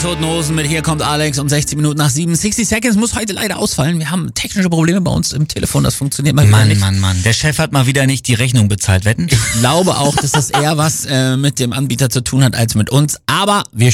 Toten Hosen mit Hier kommt Alex um 16 Minuten nach 7. 60 Seconds muss heute leider ausfallen. Wir haben technische Probleme bei uns im Telefon, das funktioniert mal wieder nicht. Mann. Der Chef hat mal wieder nicht die Rechnung bezahlt, wetten? Ich glaube auch, dass das eher was mit dem Anbieter zu tun hat als mit uns. Aber wir